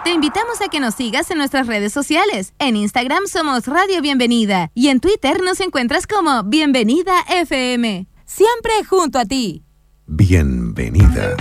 Te invitamos a que nos sigas en nuestras redes sociales. En Instagram somos Radio Bienvenida y en Twitter nos encuentras como Bienvenida FM. Siempre junto a ti. Bienvenida.